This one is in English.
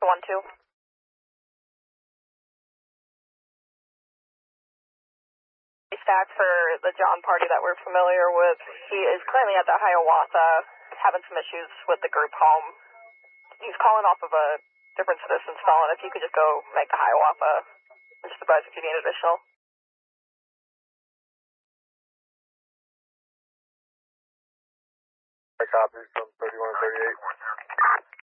The 1-2. Stack for the John party that we're familiar with. He is currently at the Hiawatha, having some issues with the group home. He's calling off of a different citizen's phone. If you could just go make the Hiawatha, I'm just advise if you need additional. I copy from 3138.